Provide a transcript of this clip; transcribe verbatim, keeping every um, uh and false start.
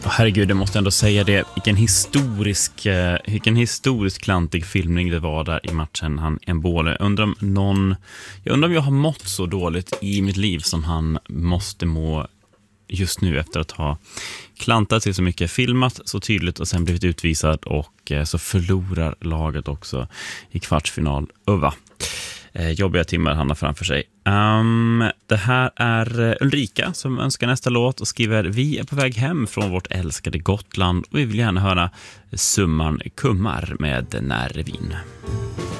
Oh, herregud, jag måste ändå säga det. Vilken historisk, eh, vilken historisk klantig filmning det var där i matchen. Han Embole. Undrar om någon, jag undrar om jag har mått så dåligt i mitt liv som han måste må just nu efter att ha klantat sig så mycket, filmat så tydligt och sen blivit utvisad, och eh, så förlorar laget också i kvartsfinal. Uva. Eh, jobbiga timmar han har framför sig. Um, det här är Ulrika som önskar nästa låt och skriver: vi är på väg hem från vårt älskade Gotland och vi vill gärna höra Summan Kummar med Närvin.